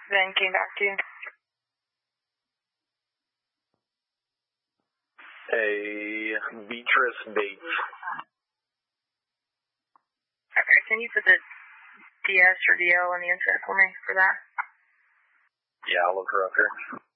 then came back to you. A Beatrice Bates. Okay, can you put the DS or DL on the insert for me for that? Yeah, I'll look her up here.